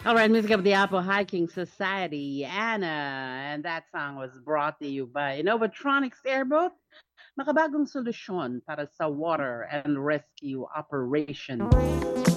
All right, music of the Apple Hiking Society, Anna, and that song was brought to you by Innovatronics Airboat, makabagong solusyon para sa water and rescue operation.